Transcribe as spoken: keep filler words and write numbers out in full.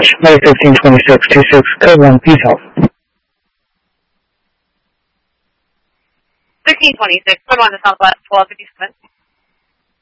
May fifteen twenty-six, two six, code one, peace out. fifteen twenty-six, code one to Southwest, twelve fifty-seven.